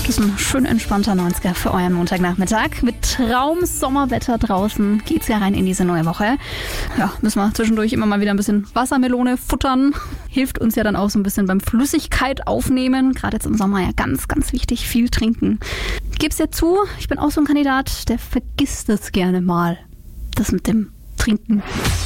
Das ist ein schön entspannter 90er für euren Montagnachmittag. Mit Traum-Sommerwetter draußen geht's ja rein in diese neue Woche. Ja, müssen wir zwischendurch immer mal wieder ein bisschen Wassermelone futtern. Hilft uns ja dann auch so ein bisschen beim Flüssigkeit aufnehmen. Gerade jetzt im Sommer ja ganz, ganz wichtig, viel trinken. Gib's ja zu, ich bin auch so ein Kandidat, der vergisst es gerne mal. Das mit dem Trinken.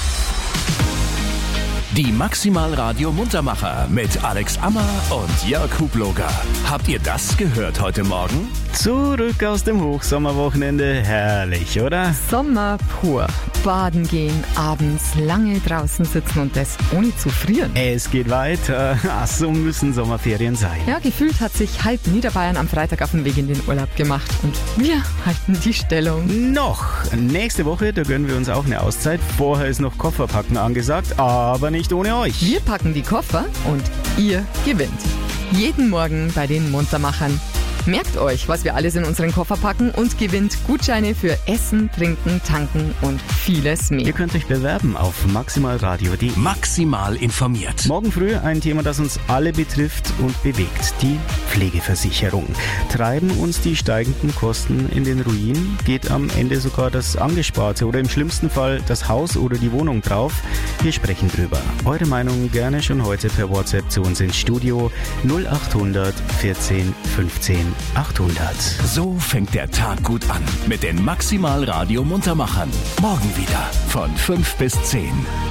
Die Maximal Radio Muntermacher mit Alex Ammer und Jörg Hubloger. Habt ihr das gehört heute Morgen? Zurück aus dem Hochsommerwochenende. Herrlich, oder? Sommer pur. Baden gehen, abends lange draußen sitzen und das ohne zu frieren. Es geht weiter. Ach, so müssen Sommerferien sein. Ja, gefühlt hat sich halb Niederbayern am Freitag auf den Weg in den Urlaub gemacht. Und wir halten die Stellung. Noch. Nächste Woche, da gönnen wir uns auch eine Auszeit. Vorher ist noch Kofferpacken angesagt, aber nicht ohne euch. Wir packen die Koffer und ihr gewinnt. Jeden Morgen bei den Muntermachern. Merkt euch, was wir alles in unseren Koffer packen und gewinnt Gutscheine für Essen, Trinken, Tanken und vieles mehr. Ihr könnt euch bewerben auf maximalradio.de. Maximal informiert. Morgen früh ein Thema, das uns alle betrifft und bewegt. Die Pflegeversicherung. Treiben uns die steigenden Kosten in den Ruin? Geht am Ende sogar das Angesparte oder im schlimmsten Fall das Haus oder die Wohnung drauf? Wir sprechen drüber. Eure Meinung gerne schon heute per WhatsApp zu uns ins Studio 0800 14 15 800. So fängt der Tag gut an mit den Maximal Radio Muntermachern. Morgen wieder von 5 bis 10.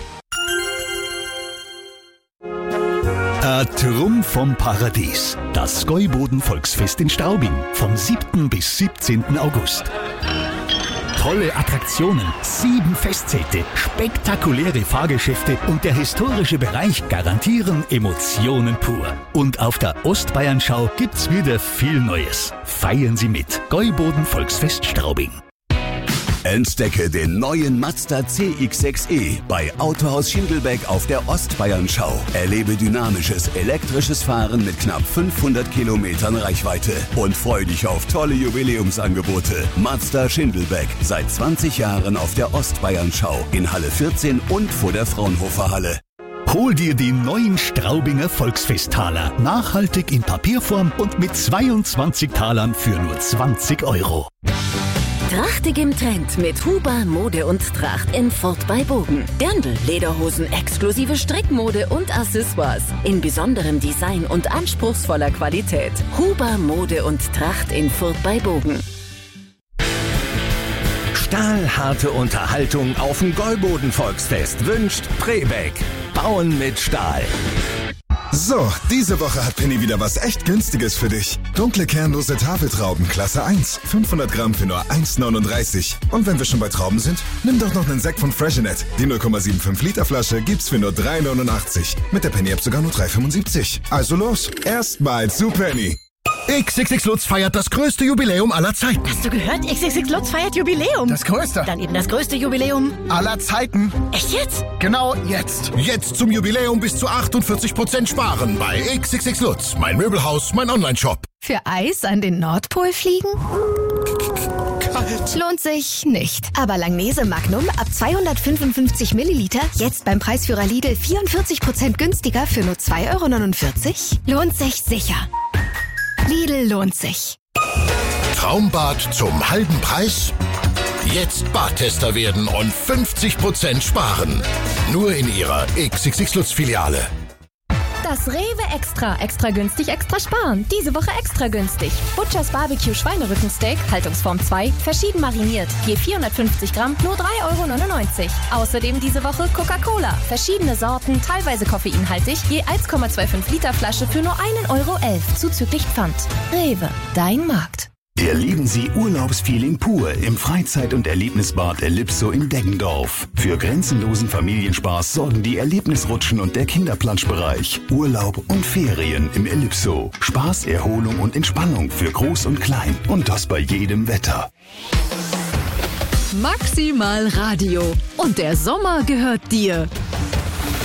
Trumm vom Paradies. Das Gäuboden Volksfest in Straubing vom 7. bis 17. August. Tolle Attraktionen, 7 Festzelte, spektakuläre Fahrgeschäfte und der historische Bereich garantieren Emotionen pur. Und auf der Ostbayernschau gibt's wieder viel Neues. Feiern Sie mit. Gäuboden Volksfest Straubing. Entdecke den neuen Mazda CX-6e bei Autohaus Schindelbeck auf der Ostbayernschau. Erlebe dynamisches, elektrisches Fahren mit knapp 500 Kilometern Reichweite und freu dich auf tolle Jubiläumsangebote. Mazda Schindelbeck, seit 20 Jahren auf der Ostbayernschau in Halle 14 und vor der Fraunhofer Halle. Hol dir die neuen Straubinger Volksfesttaler. Nachhaltig in Papierform und mit 22 Talern für nur 20 €. Trachtig im Trend mit Huber Mode und Tracht in Furt bei Bogen. Dirndl, Lederhosen, exklusive Strickmode und Accessoires. In besonderem Design und anspruchsvoller Qualität. Huber Mode und Tracht in Furt bei Bogen. Stahlharte Unterhaltung auf dem Gäuboden Volksfest wünscht Prebeck. Bauen mit Stahl. So, diese Woche hat Penny wieder was echt Günstiges für dich. Dunkle kernlose Tafeltrauben Klasse 1, 500 Gramm für nur 1,39. Und wenn wir schon bei Trauben sind, nimm doch noch einen Sekt von Freshenet. Die 0,75 Liter Flasche gibt's für nur 3,89. Mit der Penny-App sogar nur 3,75. Also los, erstmal zu Penny. XXX Lutz feiert das größte Jubiläum aller Zeiten. Hast du gehört? XXX Lutz feiert Jubiläum. Das größte. Dann eben das größte Jubiläum Aller Zeiten. Echt jetzt? Genau jetzt. Jetzt zum Jubiläum bis zu 48% sparen bei XXX Lutz. Mein Möbelhaus, mein Onlineshop. Für Eis an den Nordpol fliegen? Kalt. Lohnt sich nicht. Aber Langnese Magnum ab 255 Milliliter jetzt beim Preisführer Lidl 44% günstiger für nur 2,49 €? Lohnt sich sicher. Lidl lohnt sich. Traumbad zum halben Preis? Jetzt Badtester werden und 50% sparen. Nur in Ihrer XXX Lutz Filiale. Das Rewe Extra. Extra günstig, extra sparen. Diese Woche extra günstig. Butchers Barbecue Schweinerückensteak, Haltungsform 2, verschieden mariniert. Je 450 Gramm, nur 3,99 €. Außerdem diese Woche Coca-Cola. Verschiedene Sorten, teilweise koffeinhaltig, je 1,25 Liter Flasche für nur 1,11 € zuzüglich Pfand. Rewe, dein Markt. Erleben Sie Urlaubsfeeling pur im Freizeit- und Erlebnisbad Ellipso in Deggendorf. Für grenzenlosen Familienspaß sorgen die Erlebnisrutschen und der Kinderplanschbereich. Urlaub und Ferien im Ellipso. Spaß, Erholung und Entspannung für Groß und Klein. Und das bei jedem Wetter. Maximal Radio. Und der Sommer gehört dir.